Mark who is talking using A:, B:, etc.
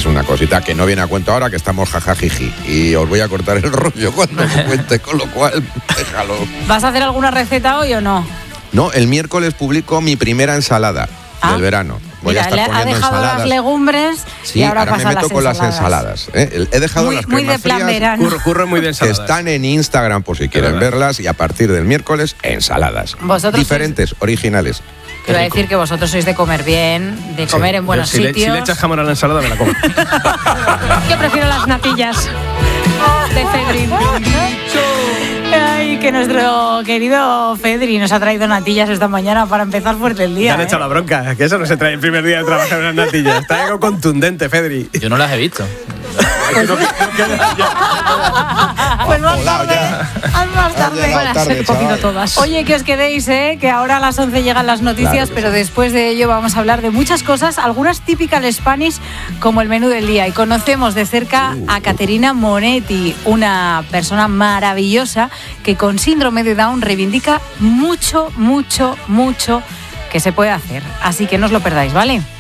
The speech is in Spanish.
A: es una cosita que no viene a cuento ahora, que estamos jajajiji. Y os voy a cortar el rollo cuando os cuente, con lo cual, déjalo.
B: ¿Vas a hacer alguna receta hoy o no?
A: No, el miércoles publico mi primera ensalada del verano. Voy a estar poniendo
B: ha dejado
A: ensaladas.
B: Las legumbres
A: sí,
B: y ahora
A: me meto con las ensaladas. He dejado las cremas frías,
C: curro muy de ensaladas.
A: que están en Instagram por si quieren verlas, y a partir del miércoles, ensaladas. Diferentes, originales.
B: Te iba a decir que vosotros sois de comer bien, de comer en buenos sitios.
C: Si le echas jamón a la ensalada, me la como.
D: Yo prefiero las natillas de Fedri.
B: Ay, que nuestro querido Fedri nos ha traído natillas esta mañana para empezar fuerte el día.
C: Ya han echado la bronca, que eso no se trae el primer día de trabajar en las natillas. Está algo contundente, Fedri.
E: Yo no las he visto.
B: Pues más tarde.
D: Un poquito todas.
B: Oye, que os quedéis, que ahora a las 11 llegan las noticias, pero después de ello vamos a hablar de muchas cosas, algunas typical Spanish, como el menú del día. Y conocemos de cerca a Caterina Monetti, una persona maravillosa que con síndrome de Down reivindica mucho que se puede hacer. Así que no os lo perdáis, ¿vale?